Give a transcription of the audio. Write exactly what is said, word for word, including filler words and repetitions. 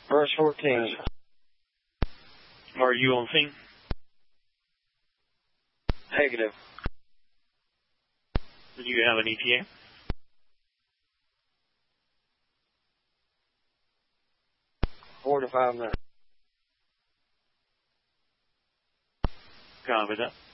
Verse fourteen. Are you on scene? Negative. Do you have an E T A? Four to five minutes. Copy that.